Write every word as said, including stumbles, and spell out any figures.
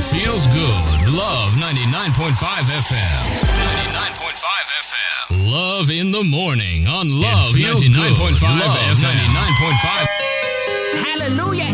feels good. Love ninety-nine point five F M. ninety-nine point five F M. Love in the morning on Love ninety-nine point five F M. ninety-nine point five. Hallelujah.